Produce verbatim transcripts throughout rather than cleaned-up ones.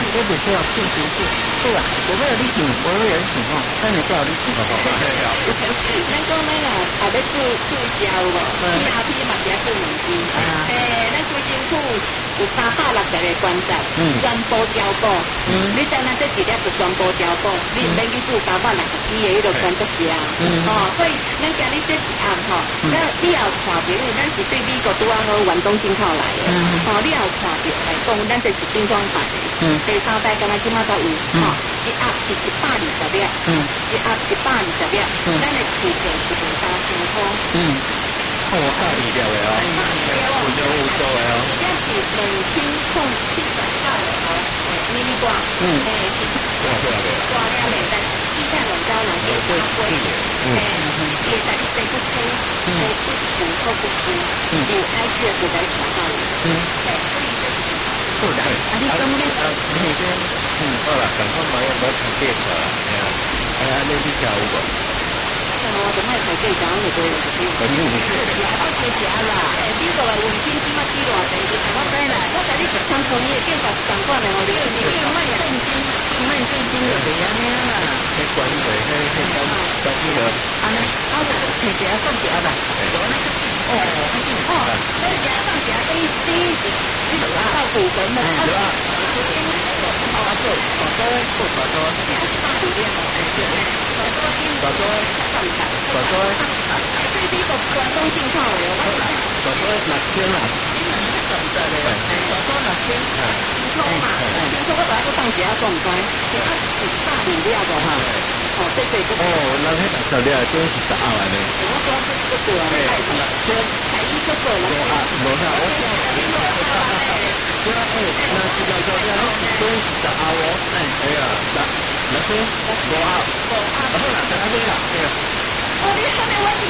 这不是要进行是，对啊，我为了你请，我为了你请哦，真的叫你请。 咱讲咱啊，啊要注注销无？P R P 嘛是要注两支。诶，咱规身躯有三百六十个关节，全部照顾。你知影这一粒就全部照顾，你唔免去注三百六十支的迄个关节线。哦，所以咱今日这一案吼，咱你也有看到，因为咱是对美国拄啊好原装进口来的。哦，你也有看到来讲，咱这是精装版的。第三代敢若即马才有，吼，一盒是一百二十粒，一盒一百二十粒，咱的市价是两三千块。嗯， 我靠，你了的哦，有就有做的哦。 这是两千空七十块的哦，迷你罐，嗯，诶是挂挂的， 挂了的，但是鸡蛋两胶两千八块，诶，也在你这个区，诶不服或不服，有挨去就在查到的，嗯，对，所以这是。 好啦，啊你讲你啊，那个， 嗯，好啦，赶快买要买开店了，哎呀，哎呀，你去跳舞不？ 我就卖开店，然后就多了就。 肯定不是。 食都多食啦，诶，你个来问天即马几偌济？我知啦，我带你食餐饭伊会变八十三块的，我你你你卖现金，卖现金就袂安尼啦。 迄管理迄迄管管理个。 安尼，啊，摕一下送一下吧。哦，哦，那一下送一下，第第一是你到股份的，啊，好啊，做好多做好多，一百五两，哎，对，好多斤，好多上百，好多上百，这是一个关东进口的，我讲， 好多六千啦， 你两个上百的，好多六千，进口嘛，进口我本来都放一下送开，一百一百五两的哈。哦，对对对。哦， 那迄十粒真是十二万嘞。 我说是这个啊，先才一个个了。 啊，无啥，我讲你讲哈哈哈哈。对啊，哎，那是来说了，真是十二哦。哎，哎呀，那那是五二，五二，好啦，再来这个，这个。 哦，你看没问题。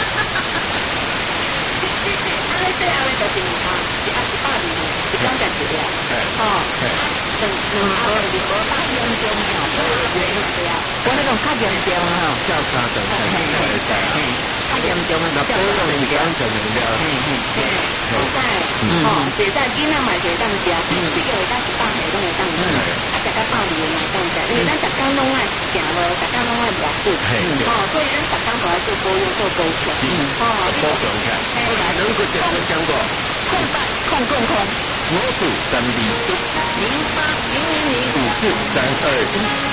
你你安尼这样的就是啊，一盒一百二，一缸才一粒。哦。两两盒就是说大严重哦，对啊。我那种较严重哈， 较差等等，会使啊。 较严重的那保养物件就明了。嗯嗯。 会使，哦，会使囡仔嘛会当食，这个会当一百岁拢会当食，啊食到百二嘛会当食，因为咱逐工拢爱行路，逐工拢爱活动，哦，所以咱逐工都爱做保养做保养，哦， 保养看。好啦，能够接受讲过。 空八空空空， 五四三二， 零八零零零五四三二一。